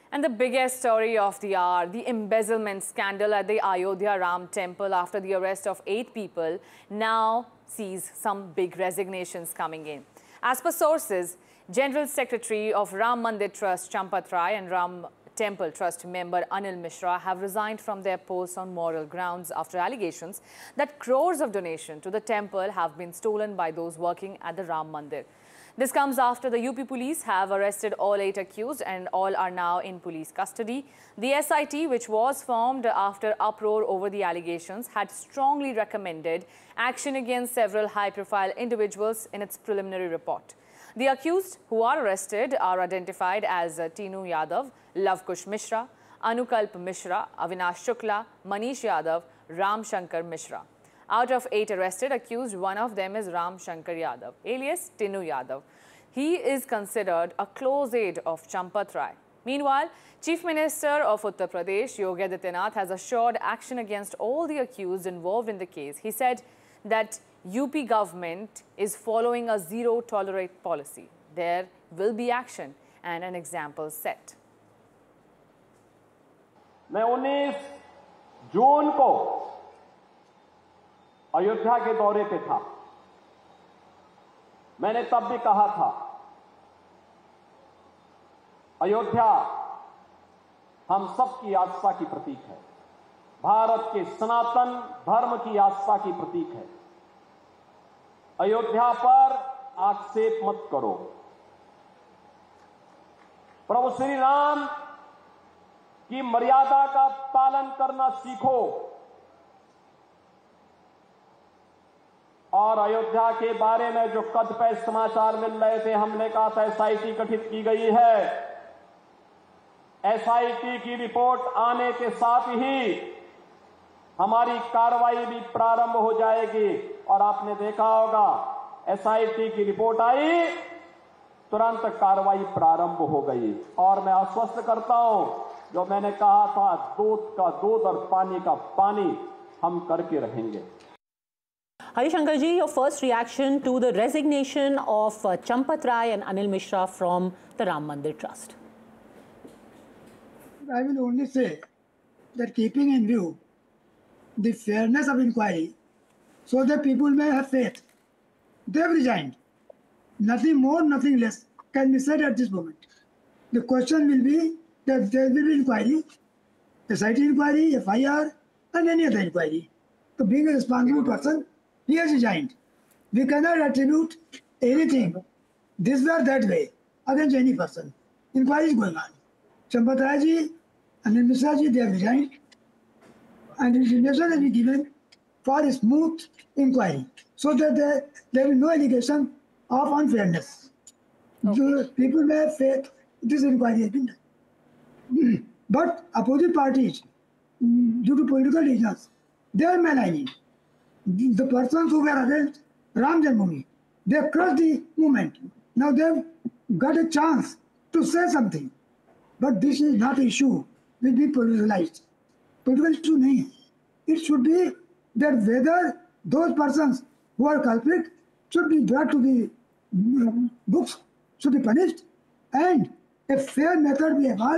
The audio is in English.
And the biggest story of the hour, the embezzlement scandal at the Ayodhya Ram Temple after the arrest of 8 people, now sees some big resignations coming in. As per sources, General Secretary of Ram Mandir Trust Champat Rai and Ram Temple Trust member Anil Mishra have resigned from their posts on moral grounds after allegations that crores of donation to the temple have been stolen by those working at the Ram Mandir. This comes after the UP police have arrested all 8 accused and all are now in police custody. The SIT, which was formed after uproar over the allegations, had strongly recommended action against several high-profile individuals in its preliminary report. The accused who are arrested are identified as Tinu Yadav, Lavkush Mishra, Anukalp Mishra, Avinash Shukla, Manish Yadav, Ram Shankar Mishra. Out of 8 arrested accused, one of them is Ram Shankar Yadav, alias Tinu Yadav. He is considered a close aide of Champat Rai. Meanwhile, Chief Minister of Uttar Pradesh, Yogi Adityanath, has assured action against all the accused involved in the case. He said that UP government is following a zero-tolerate policy. There will be action and an example set. मैं 19 जून को अयोध्या के दौरे पे था। मैंने तब भी कहा था, अयोध्या हम सबकी आस्था की प्रतीक है, भारत के सनातन धर्म की आस्था की प्रतीक है। अयोध्या पर आक्षेप मत करो। प्रभु श्री राम की मर्यादा का पालन करना सीखो और अयोध्या के बारे में जो कतिपय समाचार मिल रहे थे, हमने कहा था एसआईटी गठित की गई है। एसआईटी की रिपोर्ट आने के साथ ही हमारी कार्रवाई भी प्रारंभ हो जाएगी और आपने देखा होगा एसआईटी की रिपोर्ट आई, तुरंत कार्रवाई प्रारंभ हो गई और मैं आश्वस्त करता हूं, जो मैंने कहा था दूध का दूध और पानी का पानी हम करके रहेंगे। Harishankar ji, your first reaction to the resignation of Champat Rai and Anil Mishra from the Ram Mandir Trust? I will only say that keeping in view the fairness of inquiry, so that people may have faith, they have resigned. Nothing more, nothing less can be said at this moment. The question will be that there will be inquiry, SIT inquiry, FIR, and any other inquiry. So being a responsible person, he has resigned. We cannot attribute anything this or that way against any person. Inquiry is going on. Champat Rai ji and Anil Mishra ji, they have resigned. And resignation has been given for a smooth inquiry, so that there will be no allegation of unfairness. Okay. People may have faith this inquiry has been done. But opposite parties, due to political reasons, they are maligning. The persons who were against Ram Janmabhoomi, they have crushed the movement. Now they have got a chance to say something. But this is not an issue which be politicized. Political issue nahi hai. It should be that whether those persons who are culprit should be brought to the books, should be punished, and a fair method be evolved.